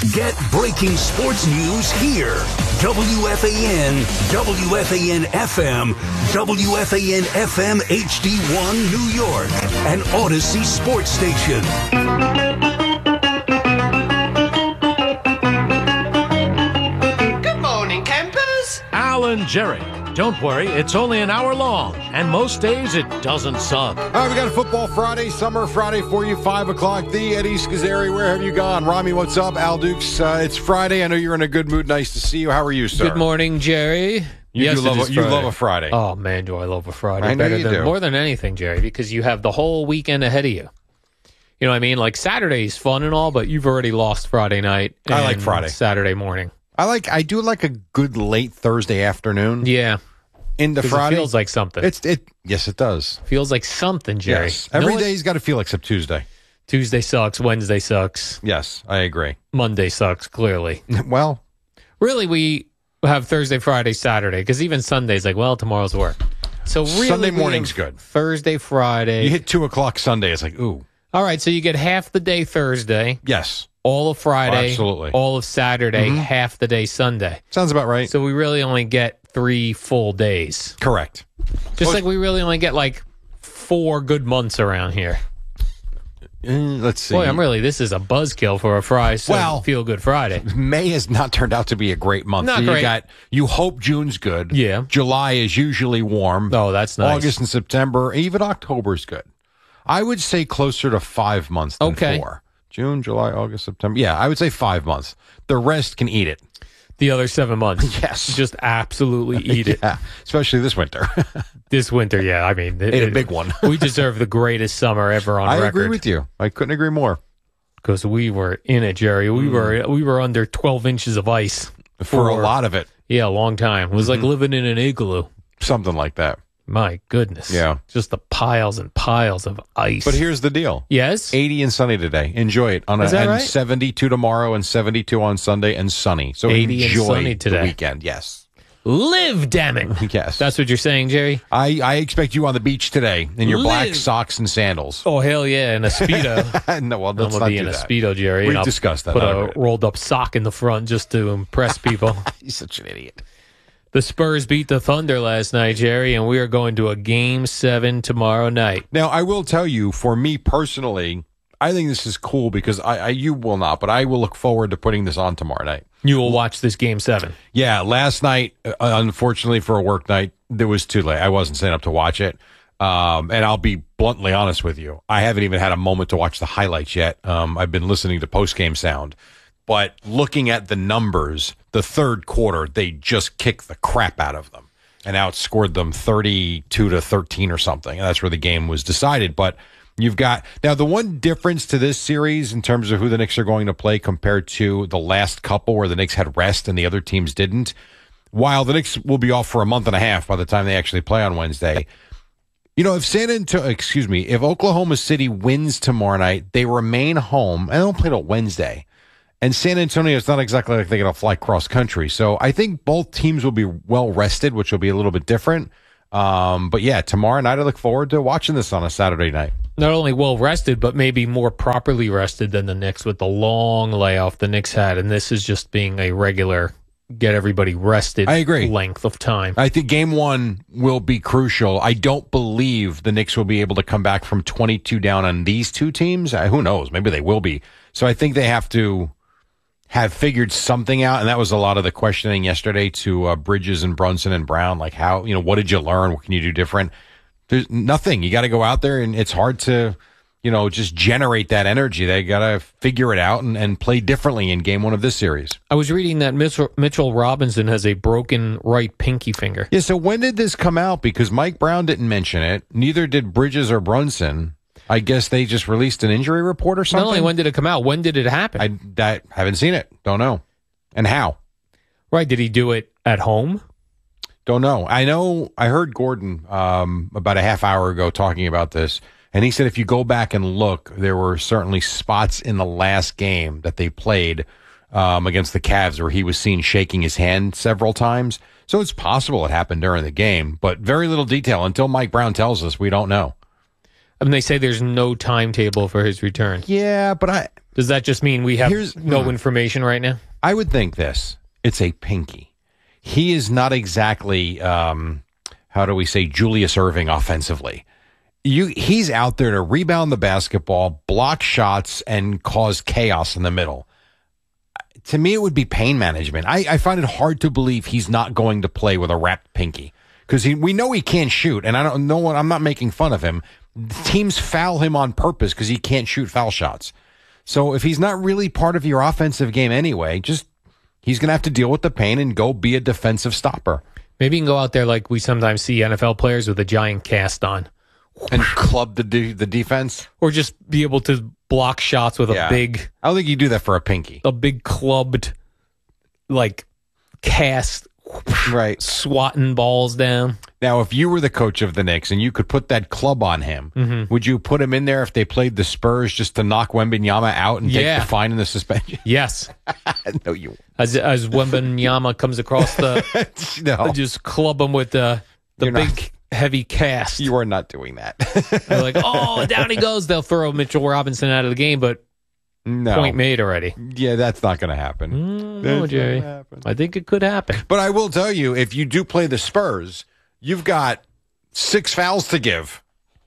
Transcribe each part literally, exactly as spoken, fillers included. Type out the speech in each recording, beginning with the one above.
Get breaking sports news here. W F A N, W F A N F M, W F A N F M H D one New York, an Odyssey sports station. Good morning, campers. Alan Jerry. Don't worry, it's only an hour long, and most days it doesn't suck. All right, we got a Football Friday, Summer Friday for you, five o'clock. The Eddie Scazzeri, where have you gone? Rami, what's up? Al Dukes, uh, it's Friday. I know you're in a good mood. Nice to see you. How are you, sir? Good morning, Jerry. You, yes, do love, it is a, you Friday. love a Friday. Oh, man, do I love a Friday. I know Better you than, do. More than anything, Jerry, because you have the whole weekend ahead of you. You know what I mean? Like, Saturday's fun and all, but you've already lost Friday night. I like and Friday. Saturday morning. I like. I do like a good late Thursday afternoon. Yeah. Into 'Cause Friday. It feels like something. It's it. Yes, it does. feels like something, Jerry. Yes. You know Every what? day's got to feel except Tuesday. Tuesday sucks. Wednesday sucks. Yes, I agree. Monday sucks, clearly. Well, Really, we have Thursday, Friday, Saturday, because even Sunday's like, well, tomorrow's work. So really, Sunday we morning's have good. Thursday, Friday. you hit two o'clock Sunday. It's like, ooh, All right, so you get half the day Thursday, yes, all of Friday, Absolutely. all of Saturday, Mhm. half the day Sunday. sounds about right. So we really only get three full days. Correct. Just Well, like we really only get like four good months around here. Uh, let's see. Boy, I'm really, this is a buzzkill for a Friday, so Well- Feel Good Friday. May has not turned out to be a great month. Not you great. got you hope June's good. Yeah. July is usually warm. Oh, that's nice. August and September, even October's good. I would say closer to five months than Okay. four. June, July, August, September. Yeah, I would say five months. The rest can eat it. The other seven months. Yes. Just absolutely eat it. Yeah, especially this winter. This winter, yeah. I mean, it, Ate a big one. We deserve the greatest summer ever on I record. agree with you. I couldn't agree more. Because we were in it, Jerry. We were we were under twelve inches of ice For a lot of it. Yeah, a long time. It was like living in an igloo. Something like that. My goodness. Yeah. Just the piles and piles of ice. But here's the deal. Yes? eighty and sunny today. Enjoy it. On a, Is that and right? seventy-two tomorrow and seventy-two on Sunday and sunny. So eighty and enjoy sunny today. the weekend. Yes. Live, damn it. Yes. That's what you're saying, Jerry? I, I expect you on the beach today in your black Live. socks and sandals. Oh, hell yeah. In a Speedo. no, well, I'm let's going not to be do in a that. Speedo, Jerry. We've and I'll discussed that. Put Not a great. rolled up sock in the front just to impress people. He's such an idiot. The Spurs beat the Thunder last night, Jerry, and we are going to a game seven tomorrow night. Now, I will tell you, for me personally, I think this is cool because I, I you will not, but I will look forward to putting this on tomorrow night. You will watch this game seven. Yeah, last night, uh, unfortunately for a work night, it was too late. I wasn't staying up to watch it. Um, and I'll be bluntly honest with you. I haven't even had a moment to watch the highlights yet. Um, I've been listening to post-game sound. But looking at the numbers, the third quarter, they just kicked the crap out of them and outscored them thirty-two to thirteen or something. And that's where the game was decided. But you've got now the one difference to this series in terms of who the Knicks are going to play compared to the last couple where the Knicks had rest and the other teams didn't. While the Knicks will be off for a month and a half by the time they actually play on Wednesday. You know, if San Antonio, excuse me, if Oklahoma City wins tomorrow night, they remain home and they don't play till Wednesday. And San Antonio is not exactly like they're going to fly cross country. So I think both teams will be well rested, which will be a little bit different. Um, but yeah, tomorrow night I look forward to watching this on a Saturday night. Not only well rested, but maybe more properly rested than the Knicks with the long layoff the Knicks had. And this is just being a regular get everybody rested I agree. length of time. I think game one will be crucial. I don't believe the Knicks will be able to come back from twenty-two down on these two teams. Uh, who knows? Maybe they will be. So I think they have to have figured something out, and that was a lot of the questioning yesterday to uh, Bridges and Brunson and Brown. Like, how, you know, what did you learn? What can you do different? There's nothing. You got to go out there, and it's hard to, you know, just generate that energy. They got to figure it out and, and play differently in game one of this series. I was reading that Mitchell, Mitchell Robinson has a broken right pinky finger. Yeah, so when did this come out? Because Mike Brown didn't mention it. Neither did Bridges or Brunson. I guess they just released an injury report or something. Not only when did it come out, when did it happen? I that, haven't seen it. Don't know. And how? Right, did he do it at home? Don't know. I know I heard Gordon um, about a half hour ago talking about this, and he said if you go back and look, there were certainly spots in the last game that they played um, against the Cavs where he was seen shaking his hand several times. So it's possible it happened during the game, but very little detail. Until Mike Brown tells us, we don't know. I mean, they say there's no timetable for his return. Yeah, but I Does that just mean we have Here's- no hmm. information right now? I would think this. It's a pinky. He is not exactly, um, how do we say, Julius Erving offensively. You, he's out there to rebound the basketball, block shots, and cause chaos in the middle. To me, it would be pain management. I, I find it hard to believe he's not going to play with a wrapped pinky because we know he can't shoot, and I don't know what I'm not making fun of him. Teams foul him on purpose because he can't shoot foul shots. So if he's not really part of your offensive game anyway, just he's going to have to deal with the pain and go be a defensive stopper Maybe you can go out there like we sometimes see N F L players with a giant cast on, and club the de- the defense, or just be able to block shots with Yeah. a big, I don't think you do that for a pinky, a big clubbed, like cast, right? swatting balls down. Now, if you were the coach of the Knicks and you could put that club on him, Mm-hmm. would you put him in there if they played the Spurs just to knock Wembanyama out and Yeah. take the fine and the suspension? Yes, no, you as as Wembanyama comes across the, no, just club him with the the You're big not- heavy cast. you are not doing that. They're like, oh, down he goes. They'll throw Mitchell Robinson out of the game, but no, point made already. yeah, that's not going to happen. Mm, That's no, not Jerry. gonna happen. I think it could happen. But I will tell you, if you do play the Spurs, you've got six fouls to give.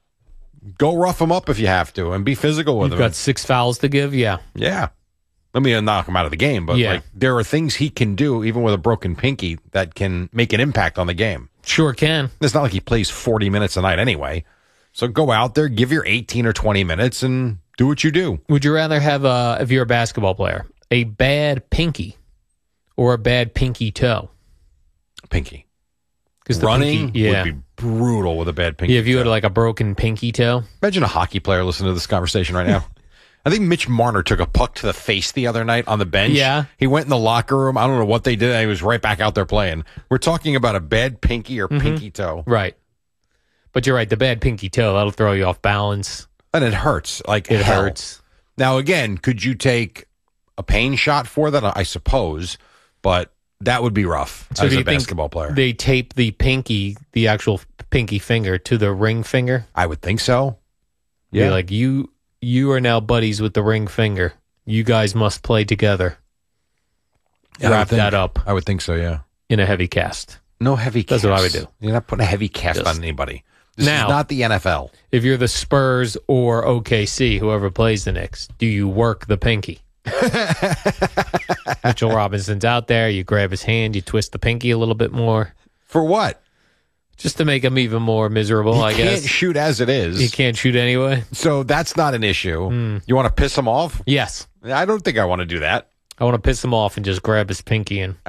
Go rough them up if you have to, and be physical with You've them. got six fouls to give. Yeah. Yeah. Let me knock him out of the game, but Yeah. like there are things he can do, even with a broken pinky, that can make an impact on the game. Sure can. It's not like he plays forty minutes a night anyway. So go out there, give your eighteen or twenty minutes, and do what you do. Would you rather have, uh, if you're a basketball player, a bad pinky or a bad pinky toe? Pinky. Because Running pinky, yeah. would be brutal with a bad pinky. yeah, if you toe. had like a broken pinky toe. Imagine a hockey player listening to this conversation right now. I think Mitch Marner took a puck to the face the other night on the bench. Yeah. He went in the locker room. I don't know what they did. And he was right back out there playing. We're talking about a bad pinky or pinky toe. Right. But you're right. The bad pinky toe, that'll throw you off balance. And it hurts. Like It hell. hurts. Now, again, could you take a pain shot for that? I suppose. But that would be rough So as do a you think basketball player. They tape the pinky, the actual pinky finger, to the ring finger. I would think so. Be Yeah. like, you, you are now buddies with the ring finger. You guys must play together. Yeah, I would Wrap think- that up I would think so, yeah. in a heavy cast. No heavy cast. That's what I would do. You're not putting a heavy cast Just- on anybody. This Now- is not the N F L. If you're the Spurs or O K C, whoever plays the Knicks, do you work the pinky? Mitchell Robinson's out there. You grab his hand, you twist the pinky a little bit more, For what? just to make him even more miserable. He I can't guess shoot as it is. he can't shoot anyway. So that's not an issue. Hmm. You want to piss him off? Yes, I don't think I want to do that. I want to piss him off and just grab his pinky and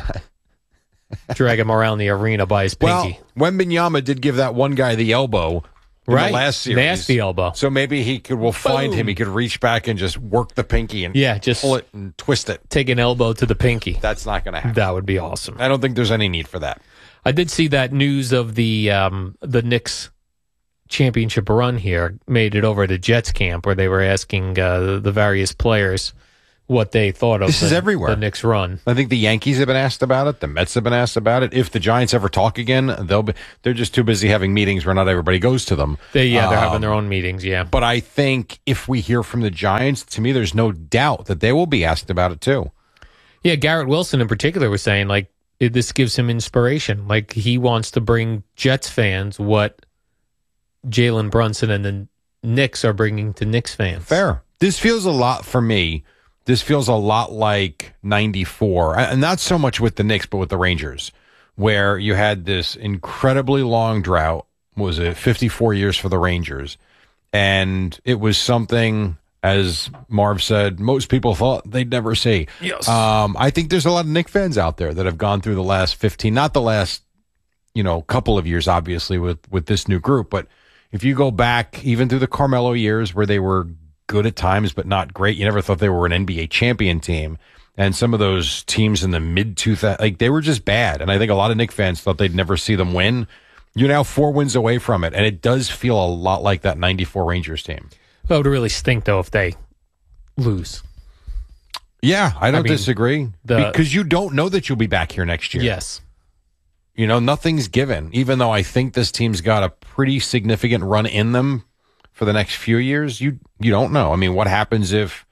drag him around the arena by his pinky. Well, Wembanyama did give that one guy the elbow in Right. the last series. Nasty elbow. So maybe he could. We'll find Boom. him. He could reach back and just work the pinky and Yeah, just pull it and twist it. take an elbow to the pinky. That's not going to happen. That would be awesome. I don't think there's any need for that. I did see that news of the um, the Knicks championship run here made it over to Jets camp where they were asking uh, the various players what they thought of This the, is everywhere. the Knicks run. I think the Yankees have been asked about it. The Mets have been asked about it. If the Giants ever talk again, they'll be. They're just too busy having meetings where not everybody goes to them. They yeah, they're Um, having their own meetings. Yeah, But I think if we hear from the Giants, to me, there's no doubt that they will be asked about it too. yeah. Garrett Wilson in particular was saying like it, this gives him inspiration. Like he wants to bring Jets fans what Jalen Brunson and the Knicks are bringing to Knicks fans. Fair. This feels a lot for me. This feels a lot like ninety-four, and not so much with the Knicks, but with the Rangers, where you had this incredibly long drought. Was it fifty-four years for the Rangers? And it was something, as Marv said, most people thought they'd never see. Yes. Um, I think there's a lot of Knicks fans out there that have gone through the last fifteen, not the last, you know, couple of years, obviously, with, with this new group. But if you go back even through the Carmelo years where they were good at times, but not great, you never thought they were an N B A champion team. And some of those teams in the mid two thousands, like they were just bad. And I think a lot of Knicks fans thought they'd never see them win. You're now four wins away from it. And it does feel a lot like that ninety-four Rangers team. That would really stink though if they lose. Yeah, I don't I mean, disagree. the- because you don't know that you'll be back here next year. Yes. You know, nothing's given, even though I think this team's got a pretty significant run in them for the next few years. You you don't know. I mean, what happens if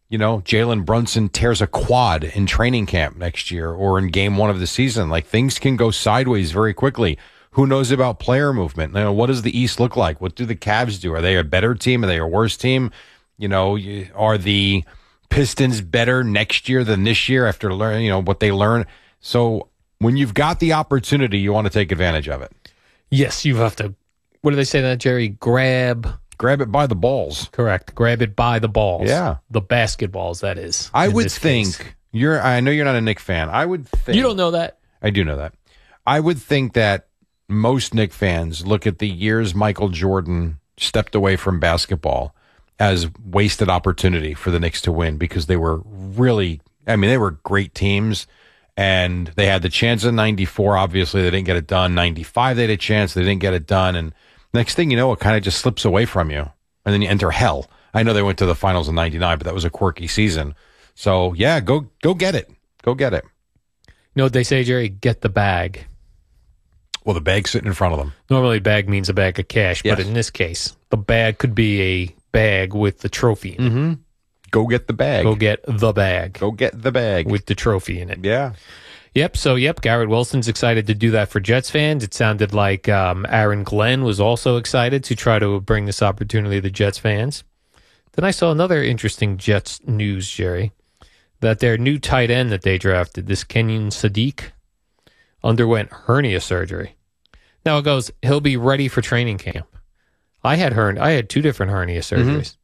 you know, Jalen Brunson tears a quad in training camp next year or in game one of the season. Like, things can go sideways very quickly. Who knows about player movement? You know, what does the East look like? What do the Cavs do? Are they a better team? Are they a worse team? You know, you- are the Pistons better next year than this year after learning, you know, what they learn? So when you've got the opportunity, you want to take advantage of it. Yes, you have to. What do they say that, Jerry? Grab. Grab it by the balls. Correct. Grab it by the balls. Yeah. The basketballs, that is. I in would this think case. you're, I know you're not a Knick fan. I would think. You don't know that? I do know that. I would think that most Knick fans look at the years Michael Jordan stepped away from basketball as wasted opportunity for the Knicks to win because they were really, I mean, they were great teams and they had the chance in ninety-four. Obviously, they didn't get it done. ninety-five, they had a chance. They didn't get it done. And next thing you know, it kind of just slips away from you. And then you enter hell. I know they went to the finals in ninety-nine, but that was a quirky season. So, yeah, go go get it. Go get it. You know what they say, Jerry? Get the bag. Well, the bag's sitting in front of them. Normally, bag means a bag of cash, Yes. but in this case, the bag could be a bag with the trophy in it. Mm-hmm. Go get the bag. Go get the bag Go get the bag. with the trophy in it. yeah. Yep. So, yep, Garrett Wilson's excited to do that for Jets fans. It sounded like um, Aaron Glenn was also excited to try to bring this opportunity to Jets fans. Then I saw another interesting Jets news, Jerry, that their new tight end that they drafted, this Kenyon Sadiq, underwent hernia surgery. Now it goes, he'll be ready for training camp. I had hern- I had two different hernia surgeries.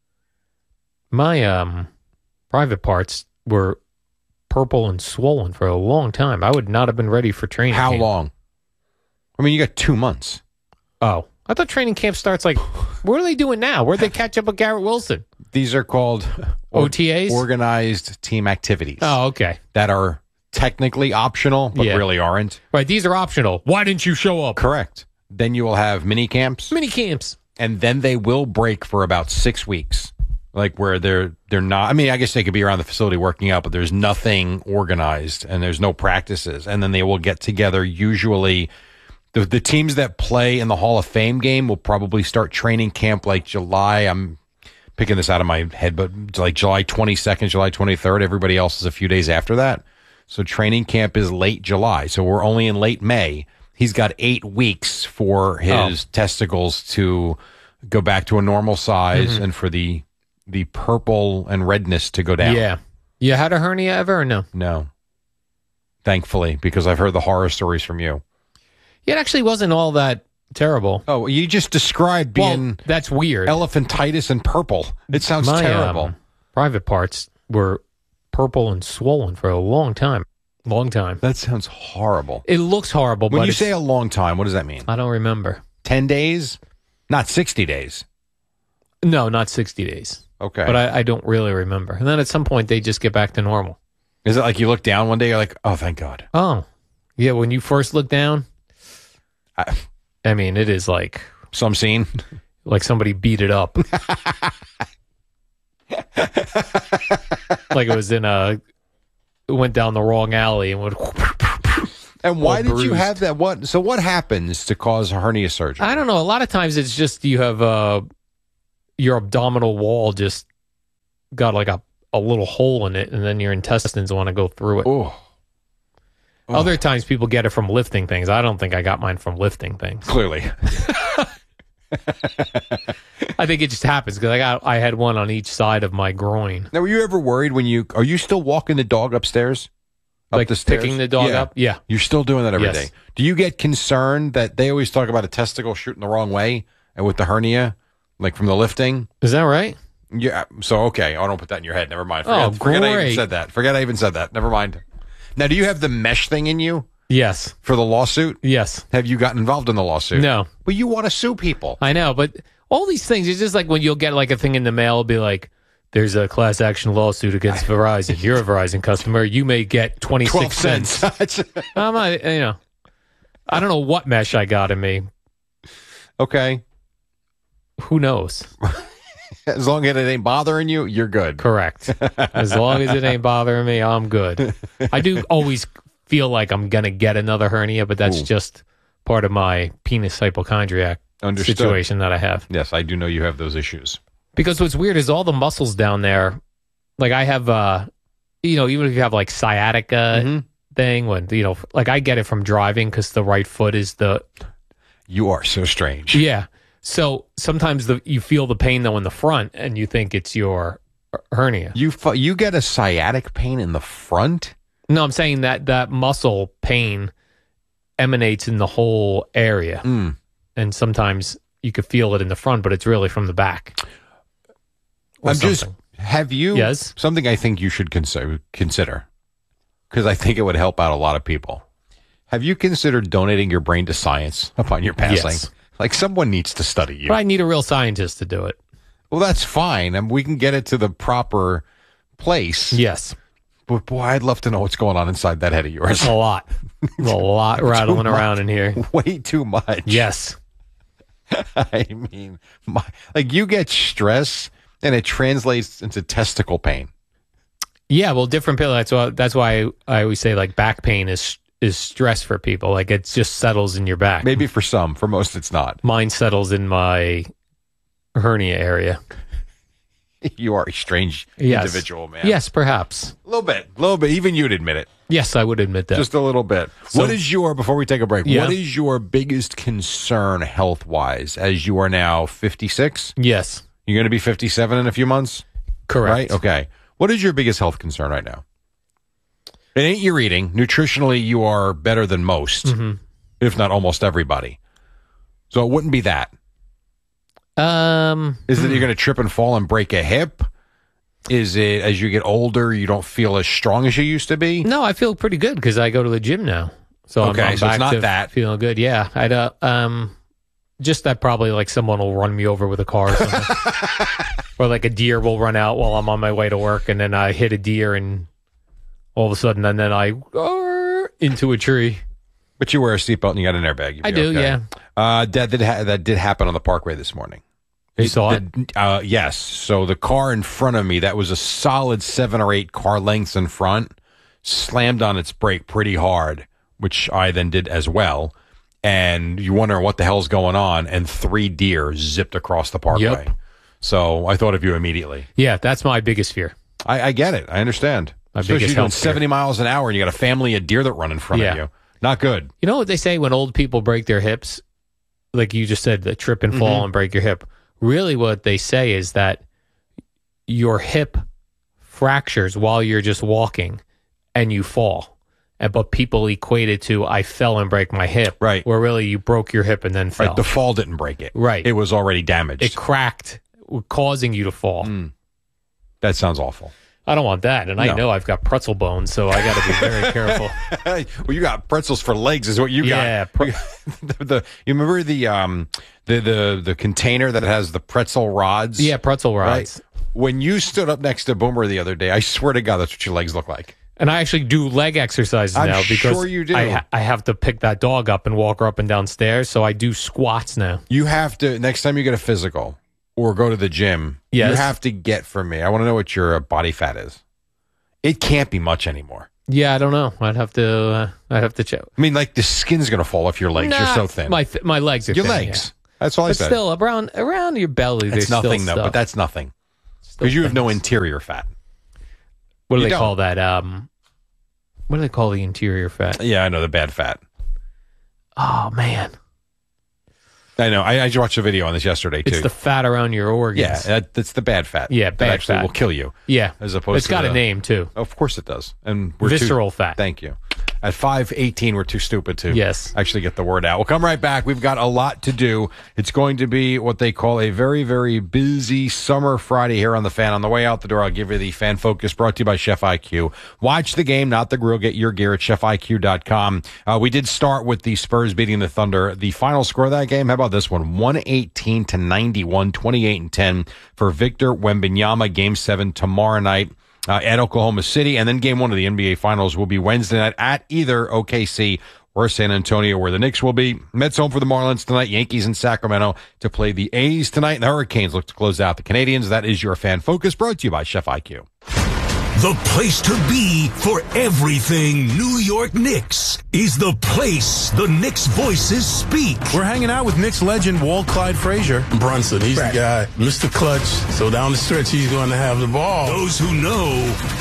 My um, private parts were purple and swollen for a long time. I would not have been ready for training How camp. long? I mean, you got two months. Oh, I thought training camp starts like, what are they doing now? Where'd they catch up with Garrett Wilson? These are called O T As? organized team activities Oh, okay. that are technically optional, but Yeah. really aren't. Right, these are optional. Why didn't you show up? Correct. Then you will have mini camps, Mini camps. and then they will break for about six weeks, like where they're they're not. I mean, I guess they could be around the facility working out, but there's nothing organized and there's no practices, and then they will get together. Usually, the the teams that play in the Hall of Fame game will probably start training camp like July. I'm picking this out of my head, but like July twenty-second, July twenty-third. Everybody else is a few days after that. So training camp is late July. So we're only in late May. He's got eight weeks for his Oh. testicles to go back to a normal size and for the the purple and redness to go down. Yeah. You had a hernia ever or no? No. Thankfully, because I've heard the horror stories from you. It actually wasn't all that terrible. Oh, you just described being Well, that's weird. elephantitis and purple. It sounds My, terrible. um, private parts were purple and swollen for a long time. Long time. That sounds horrible. It looks horrible, When but you it's- say a long time, what does that mean? I don't remember. ten days? Not sixty days. No, not sixty days. Okay. But I, I don't really remember. And then at some point, they just get back to normal. Is it like you look down one day, you're like, oh, thank God. Oh, yeah. When you first look down, I, I mean, it is like some scene. like somebody beat it up. Like it was in a, it went down the wrong alley and went. And why All did you bruised. have that? What? So what happens to cause hernia surgery? I don't know. A lot of times it's just you have uh, your abdominal wall just got like a, a little hole in it, and then your intestines want to go through it. Oh, Other times people get it from lifting things. I don't think I got mine from lifting things. clearly. I think it just happens because I got I had one on each side of my groin. Now, were you ever worried when you? Are you still walking the dog upstairs? Up Like the stairs? picking the dog Yeah. up? Yeah. You're still doing that every day. Yes. Do you get concerned that they always talk about a testicle shooting the wrong way and with the hernia, like from the lifting? Is that right? Yeah. So okay, I don't put that in your head. Never mind. Forget, Oh, forget I even great. said that. Forget I even said that. Never mind. Now, do you have the mesh thing in you Yes. for the lawsuit? Yes. Have you gotten involved in the lawsuit? No. But you want to sue people. I know, but all these things, it's just like when you'll get like a thing in the mail, it'll be like, there's a class action lawsuit against Verizon. You're a Verizon customer. You may get twenty-six Twelve cents. cents. I'm not, you know, I don't know what mesh I got in me. Okay. Who knows? As long as it ain't bothering you, you're good. Correct. As long as it ain't bothering me, I'm good. I do always feel like I'm going to get another hernia, but that's Ooh. just part of my penis hypochondriac Understood. situation that I have. Yes, I do know you have those issues. Because what's weird is all the muscles down there like I have, uh, you know, even if you have like sciatica Mm-hmm. thing, when you know, like I get it from driving because the right foot is the You are so strange. yeah. So sometimes the you feel the pain though in the front, and you think it's your hernia. You fu- you get a sciatic pain in the front? No, I'm saying that that muscle pain emanates in the whole area, Mm. and sometimes you could feel it in the front, but it's really from the back. Or I'm just. something. Have you? Yes. Something I think you should consider consider because I think it would help out a lot of people. Have you considered donating your brain to science upon your passing? Yes. Like someone needs to study you. But I need a real scientist to do it. Well, that's fine, and we can get it to the proper place. Yes. But boy, I'd love to know what's going on inside that head of yours. A lot. a lot rattling much. around in here. Way too much. Yes. I mean, my, like you get stress and it translates into testicle pain. Yeah, well, different people. That's why. That's why I always say like back pain is is stress for people. Like it just settles in your back. Maybe for some, for most, it's not. Mine settles in my hernia area. You are a strange Yes. individual, man. Yes, perhaps. A little bit. A little bit. Even you'd admit it. Yes, I would admit that. Just a little bit. So- what is your, before we take a break, Yeah. what is your biggest concern health wise as you are now fifty-six? yes, You're going to be fifty-seven in a few months? correct. Right? Okay. What is your biggest health concern right now? It ain't your eating. Nutritionally, you are better than most, Mm-hmm. if not almost everybody. So it wouldn't be that. Um, Is it you're going to trip and fall and break a hip? Is it as you get older, you don't feel as strong as you used to be? no, I feel pretty good because I go to the gym now. So I'm- Okay, I'm, so it's back not to that. feeling good. Yeah, I'd uh, um, just that probably like someone will run me over with a car or something, or like a deer will run out while I'm on my way to work, and then I hit a deer, and all of a sudden, and then I uh, into a tree. But you wear a seatbelt and you got an airbag. You'd I be do, okay. yeah. Uh, that did ha- that did happen on the Parkway this morning. You saw it? Uh, yes. So the car in front of me, that was a solid seven or eight car lengths in front, slammed on its brake pretty hard, which I then did as well. And you wonder what the hell's going on, and three deer zipped across the Parkway. Yep. So I thought of you immediately. Yeah, that's my biggest fear. I, I get it. I understand. My Especially biggest you're doing health fear. seventy miles an hour and you got a family of deer that run in front Yeah. of you. Not good. You know what they say when old people break their hips? Like you just said, the trip and fall Mm-hmm. and break your hip. Really, what they say is that your hip fractures while you're just walking and you fall. And, but people equate it to, I fell and break my hip. Right. Where really you broke your hip and then fell. Right. The fall didn't break it. Right. It was already damaged. It cracked, causing you to fall. that sounds awful. I don't want that. And I No. know I've got pretzel bones, so I got to be very careful. Well, you got pretzels for legs, is what you Yeah, got. pre- the, the you remember the um the the the container that has the pretzel rods? Yeah, pretzel Right. rods. When you stood up next to Boomer the other day, I swear to God, that's what your legs look like. And I actually do leg exercises I'm now because sure you do. I, ha- I have to pick that dog up and walk her up and down stairs, so I do squats now. You have to next time you get a physical or go to the gym. Yes. You have to get from me. I want to know what your uh, body fat is. It can't be much anymore. Yeah, I don't know. I'd have to. Uh, I'd have to check. I mean, like the skin's gonna fall off your legs. You're Nah, so thin. My th- my legs are your thin, legs. yeah. That's all I But said. still, around around your belly, That's there's nothing still though. stuff. But that's nothing Still because you have no things. interior fat. What do you they don't. call that? Um, what do they call the interior fat? Yeah, I know the bad fat. Oh man, I know. I, I just watched a video on this yesterday too. it's the fat around your organs. yeah, that, that's the bad fat. Yeah, that bad actually fat. will kill you. yeah. As opposed it's to got the- a name too. Of course it does. And we're Visceral too, fat. Thank you. At five eighteen, we're too stupid to Yes. actually get the word out. We'll come right back. We've got a lot to do. It's going to be what they call a very, very busy summer Friday here on the Fan. On the way out the door, I'll give you the Fan Focus brought to you by Chef I Q. Watch the game, not the grill. Get your gear at chef I Q dot com. Uh, we did start with the Spurs beating the Thunder. The final score of that game, how about this one? one eighteen to ninety-one, twenty-eight and ten for Victor Wembanyama. Game seven tomorrow night. Uh, at Oklahoma City, and then game one of the N B A Finals will be Wednesday night at either O K C or San Antonio, where the Knicks will be. Mets home for the Marlins tonight, Yankees in Sacramento to play the A's tonight, and the Hurricanes look to close out the Canadians. That is your Fan Focus, brought to you by Chef I Q. The place to be for everything New York Knicks is the place the Knicks voices speak. We're hanging out with Knicks legend Walt Clyde Frazier. Brunson, he's the guy, Mister Clutch. So down the stretch, he's going to have the ball. Those who know,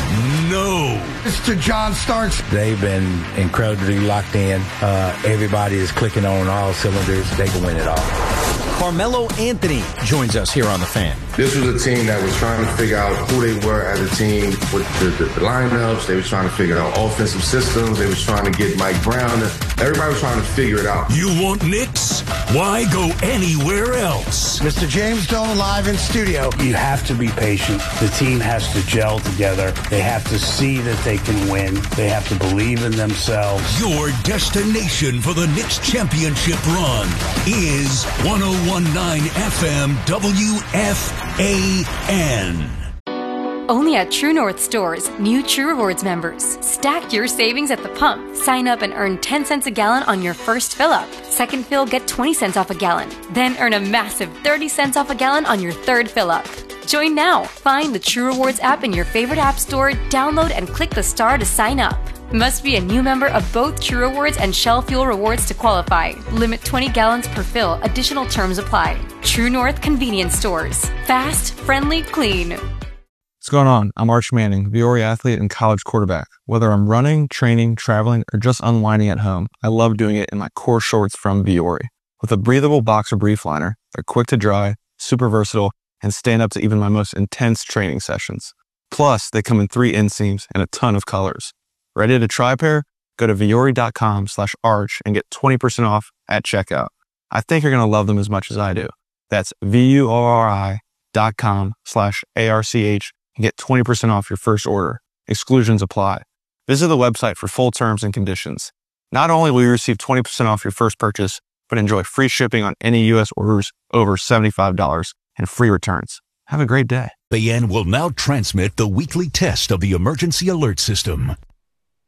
know. Mister John Starks. They've been incredibly locked in. Uh, everybody is clicking on all cylinders. They can win it all. Carmelo Anthony joins us here on The Fan. This was a team that was trying to figure out who they were as a team with the, the, the lineups. They were trying to figure out offensive systems. They was trying to get Mike Brown. Everybody was trying to figure it out. You want Knicks? Why go anywhere else? Mister James Dolan live in studio. You have to be patient. The team has to gel together. They have to see that they can win. They have to believe in themselves. Your destination for the Knicks championship run is one oh one point nine F M W F A N. Only at True North stores, new True Rewards members. Stack your savings at the pump. Sign up and earn ten cents a gallon on your first fill up. Second fill, get twenty cents off a gallon. Then earn a massive thirty cents off a gallon on your third fill up. Join now. Find the True Rewards app in your favorite app store, download and click the star to sign up. Must be a new member of both True Rewards and Shell Fuel Rewards to qualify. Limit twenty gallons per fill. Additional terms apply. True North Convenience Stores. Fast, friendly, clean. What's going on? I'm Arch Manning, Viore athlete and college quarterback. Whether I'm running, training, traveling, or just unwinding at home, I love doing it in my core shorts from Viore. With a breathable boxer brief liner, they're quick to dry, super versatile, and stand up to even my most intense training sessions. Plus, they come in three inseams and a ton of colors. Ready to try a pair? Go to Viore.com slash arch and get twenty percent off at checkout. I think you're going to love them as much as I do. That's V-U-O-R-I dot com slash A-R-C-H and get twenty percent off your first order. Exclusions apply. Visit the website for full terms and conditions. Not only will you receive twenty percent off your first purchase, but enjoy free shipping on any U S orders over seventy-five dollars and free returns. Have a great day. A N will now transmit the weekly test of the emergency alert system.